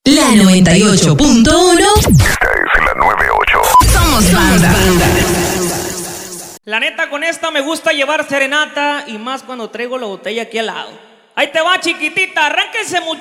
La 98.1. Esta es la 98. Somos banda. La neta, con esta me gusta llevar serenata y más cuando traigo la botella aquí al lado. Ahí te va, chiquitita, arránquense mucho.